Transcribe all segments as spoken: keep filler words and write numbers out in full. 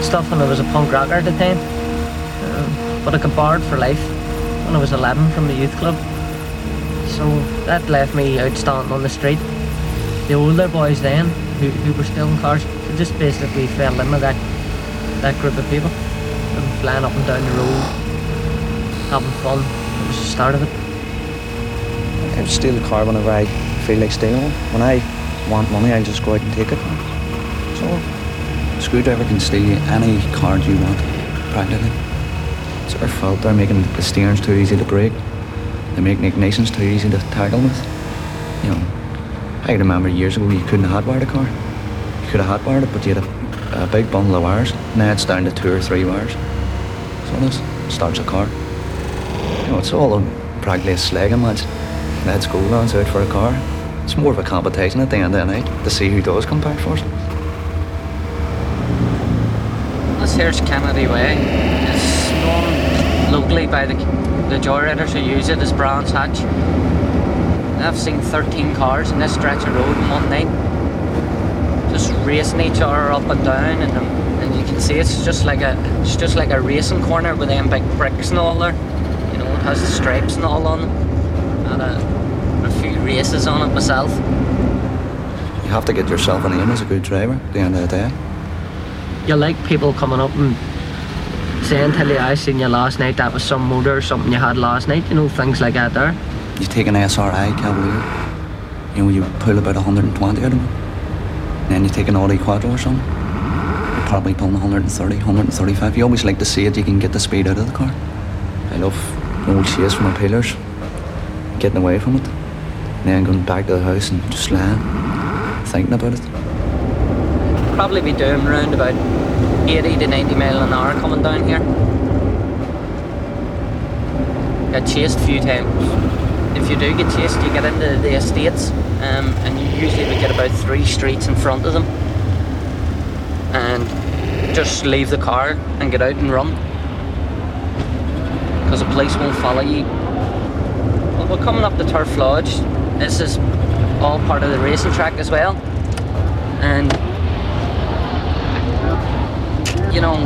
stuff and I was a punk rocker at the time. Um, but I got barred for life when I was eleven from the youth club. So that left me out standing on the street. The older boys then, who, who were still in cars, they just basically fell in with that, that group of people. And flying up and down the road, having fun. It was the start of it. I steal a car whenever I feel like stealing one. When I want money, I'll just go out and take it. So, a screwdriver can steal you any card you want, practically. It's their fault. They're making the steerings too easy to break. They make the ignitions too easy to tackle with. You know, I remember years ago you couldn't hotwire a car. You could have hotwired it, but you had a, a big bundle of wires. Now it's down to two or three wires. So this starts a car. You know, it's all a, practically a slagging match. Let's go, lads, out for a car. It's more of a competition at the end of the night to see who does come back first. This here's Kennedy Way. It's known locally by the, the joyriders who use it as Brands Hatch. I've seen thirteen cars in this stretch of road in one night, just racing each other up and down, and, and you can see it's just like a it's just like a racing corner with them big bricks and all there. You know, it has the stripes and all on them, and a, a few races on it myself. You have to get yourself an aim as a good driver at the end of the day. You like people coming up and saying to you, I seen you last night, that was some motor or something you had last night, you know, things like that there. You take an S R I Cavalier, you know, you pull about one hundred twenty out of it. And then you take an Audi Quattro or something, you're probably pulling one hundred thirty, one hundred thirty-five. You always like to see it, you can get the speed out of the car. I love old chase from my pillars, getting away from it, and then going back to the house and just lying, thinking about it. Probably be doing around about eighty to ninety mile an hour coming down here. Got chased a few times. If you do get chased, you get into the estates, um, and you usually would get about three streets in front of them, and just leave the car and get out and run, because the police won't follow you. Well, we're coming up to Turf Lodge. This is all part of the racing track as well, and you know,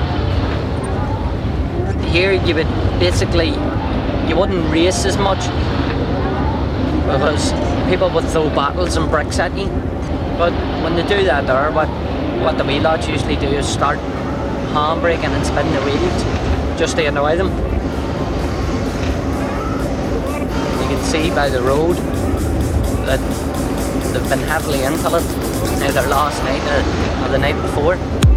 here you would basically, you wouldn't race as much because people would throw bottles and bricks at you. But when they do that there, what, what the wheel lads usually do is start handbraking and spinning the wheels just to annoy them. You can see by the road that they've been heavily into it, either last night or, or the night before.